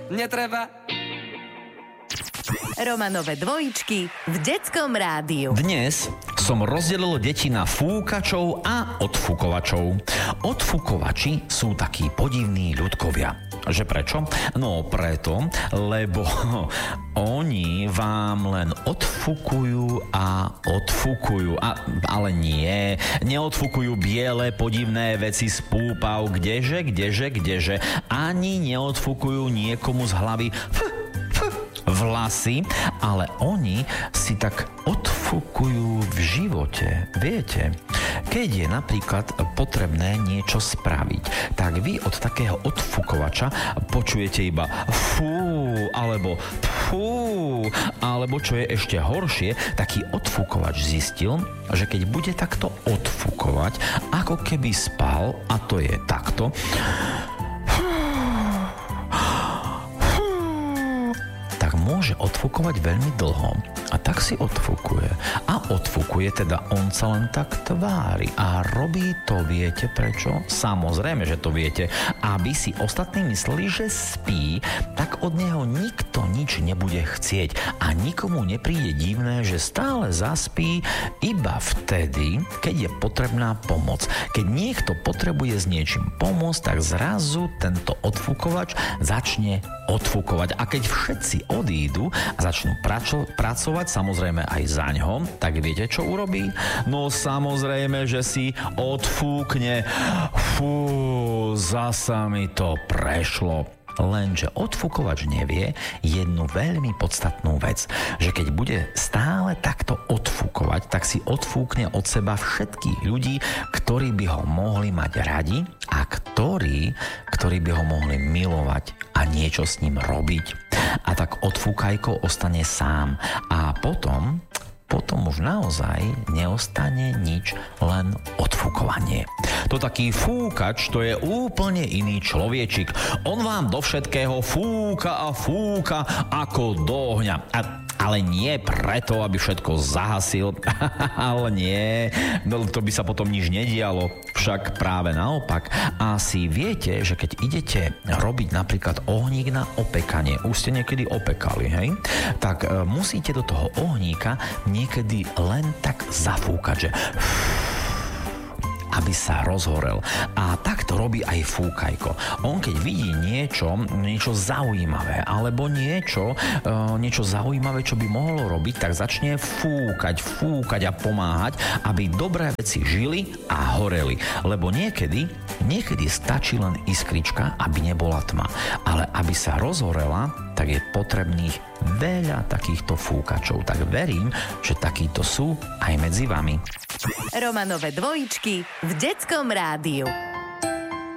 netreba. Romanové dvojičky v Detskom rádiu. Dnes som rozdelil deti na fúkačov a odfukovačov. Odfukovači sú takí podivní ľudkovia. Že prečo? No preto, lebo oni vám len odfukujú a odfukujú. Ale nie, neodfukujú biele podivné veci z púpav, kdeže. Ani neodfukujú niekomu z hlavy vlasy, ale oni si tak odfukujú v živote. Viete, keď je napríklad potrebné niečo spraviť, tak vy od takého odfukovača počujete iba fú, alebo fú, alebo čo je ešte horšie, taký odfukovač zistil, že keď bude takto odfukovať, ako keby spal, a to je takto, tak môže odfukovať veľmi dlho. A tak si odfukuje. A odfukuje, teda on sa len tak tvári. A robí to, viete prečo? Samozrejme, že to viete. Aby si ostatní mysleli, že spí, tak od neho nikto nič nebude chcieť. A nikomu nepríde divné, že stále zaspí iba vtedy, keď je potrebná pomoc. Keď niekto potrebuje s niečím pomôcť, tak zrazu tento odfukovač začne odfukovať. A keď všetci odídu a začnú pracovať, samozrejme aj zaňho, tak viete, čo urobí? No samozrejme, že si odfúkne. Fú, zasa mi to prešlo. Lenže odfukovač nevie jednu veľmi podstatnú vec, že keď bude stále takto odfukovať, tak si odfúkne od seba všetkých ľudí, ktorí by ho mohli mať radi a ktorí by ho mohli milovať a niečo s ním robiť. A tak odfúkajko ostane sám a potom už naozaj neostane nič, len odfukovanie. To taký fúkač, to je úplne iný človečik. On vám do všetkého fúka a fúka ako do ohňa. Ale nie preto, aby všetko zahasil. Ale nie, no to by sa potom nič nedialo. Však práve naopak. Asi viete, že keď idete robiť napríklad ohník na opekanie, už ste niekedy opekali, hej? Tak musíte do toho ohníka niekedy len tak zafúkať, že aby sa rozhorel. A tak to robí aj fúkajko. On keď vidí niečo zaujímavé, alebo niečo zaujímavé, čo by mohlo robiť, tak začne fúkať a pomáhať, aby dobré veci žili a horeli. Lebo niekedy stačí len iskrička, aby nebola tma. Ale aby sa rozhorela, tak je potrebných veľa takýchto fúkačov. Tak verím, že takíto sú aj medzi vami. Romanové dvojičky v Detskom rádiu.